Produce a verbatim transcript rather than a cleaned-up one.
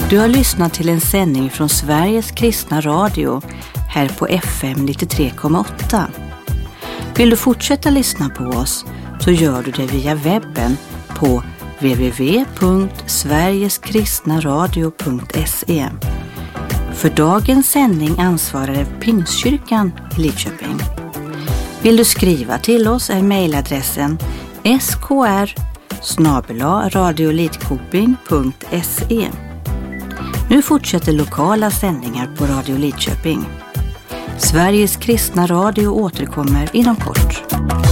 Du har lyssnat till en sändning från Sveriges kristna radio här på F M nittiotre komma åtta. Vill du fortsätta lyssna på oss så gör du det via webben på w w w punkt sverigeskristnaradio punkt se. För dagens sändning ansvarar Pingstkyrkan i Lidköping. Vill du skriva till oss är mejladressen s k r snabel-a radiolidkoping punkt se. Nu fortsätter lokala sändningar på Radio Lidköping. Sveriges kristna radio återkommer inom kort.